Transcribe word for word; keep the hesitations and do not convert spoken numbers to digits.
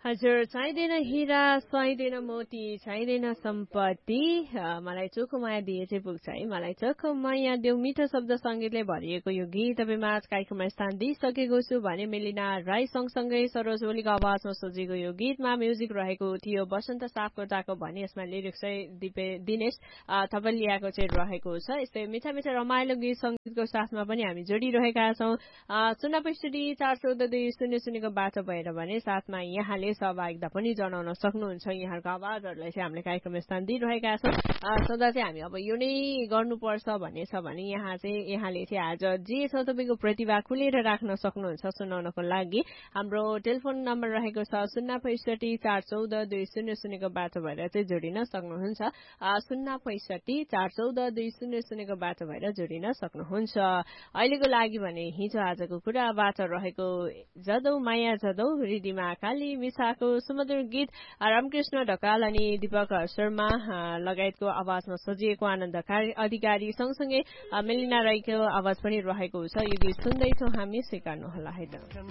हजुर चाहिँदैन हिरा चाहिँदैन मोती चाहिँदैन सम्पत्ति मलाई चोखो माया दिए चाहिँ पुग्छ है मलाई चोखो माया देऊ मिठो शब्द सङ्गीतले भरिएको यो गीत तपाईँमा आज कार्यक्रममा स्थान दिइसकेको छु भने मेलिना राई सँगसँगै सरोज ओलीको आवाजमा सजिएको यो गीतमा म्युजिक रहेको थियो बसन्त सापकोटाको भने यसमा लिरिक्स चाहिँ दिपे दिनेश थपलियाको चाहिँ रहेको छ। यस्तै मिठा मिठा रमाइलो गीत सङ्गीतको साथमा पनि हामी जोडिरहेका छौँ। शून्य पैँसठी चार चौध दुई शून्य शून्यको बाटो भएर भने साथमा यहाँले सहभागिता पनि जनाउन सक्नुहुन्छ। यहाँहरूको आवाजहरूलाई चाहिँ हामीले कार्यक्रममा स्थान दिइरहेका छौँ। सदा चाहिँ हामी अब यो नै गर्नुपर्छ भन्ने छ भने यहाँ चाहिँ यहाँले चाहिँ आज जे छ तपाईँको प्रतिभा खुलेर राख्न सक्नुहुन्छ सुनाउनको लागि। हाम्रो टेलिफोन नम्बर रहेको छ शून्य पैँसठी चार चौध दुई शून्य शून्यको बाटो भएर चाहिँ जोडिन सक्नुहुन्छ। शून्य पैँसठी चार चौध दुई शून्य शून्यको बाटो भएर जोडिन सक्नुहुन्छ। अहिलेको लागि भने हिजो आजको कुराबाट रहेको जदौ माया जदौ रिदिमा काली मिसाको सुमधुर गीत रामकृष्ण ढकाल अनि दीपक शर्मा लगायतको आवाजमा सजिएको आनन्द अधिकारी सँगसँगै मेलिना राईको आवाज पनि रहेको छ। यो गीत सुन्दैछौँ हामी, स्वीकार्नुहोला है त।